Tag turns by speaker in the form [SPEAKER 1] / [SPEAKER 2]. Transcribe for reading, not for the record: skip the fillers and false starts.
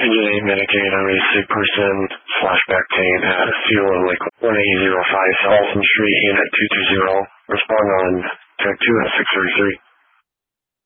[SPEAKER 1] Engine 8 Medicaid, I'm a sick person, flashback pain at fuel and liquid 1805 Salton Street, unit 220. Respond on track 2 at 633.